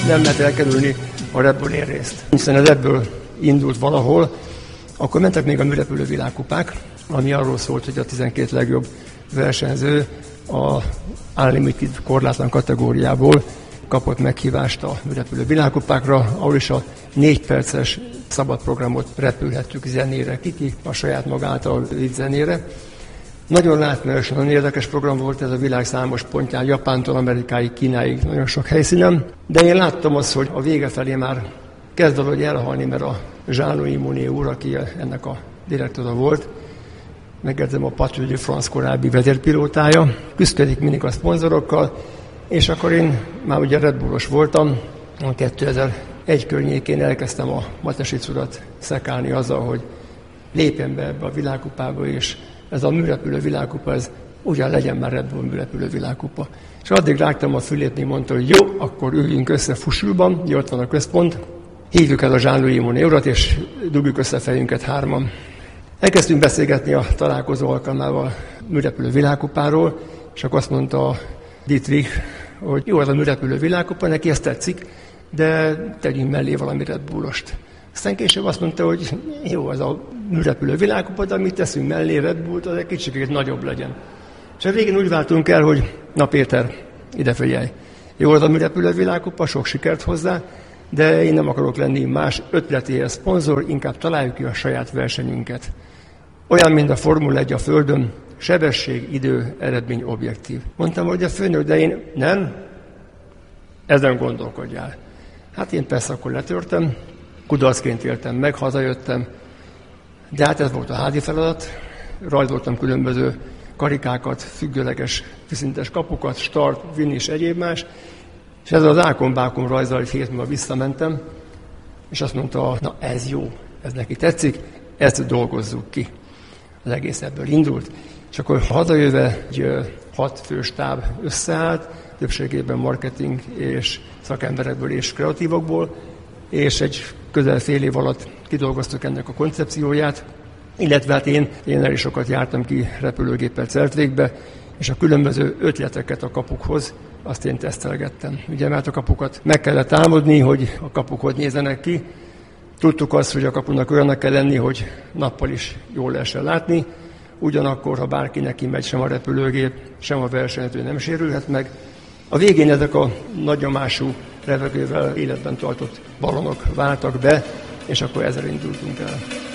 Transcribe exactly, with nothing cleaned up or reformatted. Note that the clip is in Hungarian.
nem lehet elkerülni a Red Bull részt. Hiszen ez ebből indult valahol, akkor mentek még a műrepülő világkupák, ami arról szólt, hogy a tizenkét legjobb versenyző a Unlimited korlátlan kategóriából kapott meghívást a műrepülő világkupákra, ahol is a négy perces szabad programot repülhettük zenére, kiki a saját magától vitt zenére. Nagyon látványos, nagyon érdekes program volt ez a világ számos pontján, Japántól Amerikáig, Kínáig, nagyon sok helyszínen. De én láttam azt, hogy a vége felé már kezd valahogy elhalni, mert a Jean-Louis Mounier úr, aki ennek a direktora volt, megjegyzem a Patriot de France korábbi vezérpilótája, küzdik mindig a szponzorokkal, és akkor én már ugye Red Bullos voltam, a kétezer-egy környékén elkezdtem a Matesic urat szekálni azzal, hogy lépjen be ebbe a világkupába, és ez a műrepülő világkupa, ez ugyan legyen már Red Bull műrepülő világkupa. És addig rágtam a fülét, még mondta, hogy jó, akkor üljünk össze Fusulban, ott van a központ, hívjuk el a Jean-Louis Mounier urat, és dugjuk össze fejünket hárman. Elkezdtünk beszélgetni a találkozó alkalmával műrepülő világkupáról, és akkor azt mondta a Dietrich, hogy jó, ez a műrepülő világkupa, neki ezt tetszik, de tegyünk mellé valami Red Bullost. Aztán később azt mondta, hogy jó, ez a műrepülő világkupa, de amit teszünk mellé Red Bullt, az egy kicsit nagyobb legyen. És a végén úgy váltunk el, hogy na Péter, ide figyelj, jó, az a műrepülő világkupa, sok sikert hozzá, de én nem akarok lenni más ötletéhez szponzor, inkább találjuk ki a saját versenyünket. Olyan, mint a Formula egy a Földön, sebesség, idő, eredmény, objektív. Mondtam, hogy a főnök, de én nem, ezen gondolkodjál. Hát én persze akkor letörtem, kudarcként éltem meg, hazajöttem, de hát ez volt a házi feladat, rajzoltam különböző karikákat, függőleges, viszintes kapukat, start, win és egyéb más, és ezzel az ákom-bákom rajzzal egy hét múlva visszamentem, és azt mondta, na ez jó, ez neki tetszik, ezt dolgozzuk ki. Az egész ebből indult, és akkor hazajöve egy hat fős táb összeállt, többségében marketing és szakemberekből és kreatívokból, és egy közel fél év alatt kidolgoztuk ennek a koncepcióját, illetve hát én, én el is sokat jártam ki repülőgéppel Celtvékbe, és a különböző ötleteket a kapukhoz azt én tesztelgettem. Ugye mert a kapukat meg kellett támadni, hogy a kapuk hogy nézzenek ki. Tudtuk azt, hogy a kapunak olyannak kell lenni, hogy nappal is jól lehessen látni, ugyanakkor, ha bárki neki megy, sem a repülőgép, sem a versenyző nem sérülhet meg. A végén ezek a nagy nyomású levegővel életben tartott ballonok váltak be, és akkor ezzel indultunk el.